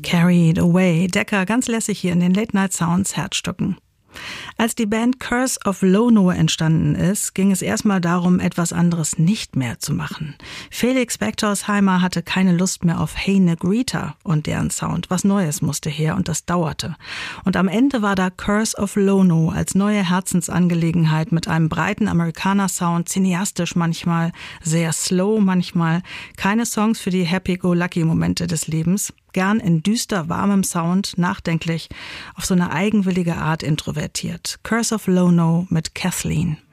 Carried Away. Decca ganz lässig hier in den Late Night Sounds Herzstücken. Als die Band Curse of Lono entstanden ist, ging es erstmal darum, etwas anderes nicht mehr zu machen. Felix Becktorsheimer hatte keine Lust mehr auf Hey Negrita und deren Sound. Was Neues musste her und das dauerte. Und am Ende war da Curse of Lono als neue Herzensangelegenheit mit einem breiten Amerikaner-Sound, cineastisch manchmal, sehr slow manchmal, keine Songs für die Happy-Go-Lucky-Momente des Lebens. Gern in düster, warmem Sound, nachdenklich, auf so eine eigenwillige Art introvertiert. Curse of Lono mit Kathleen.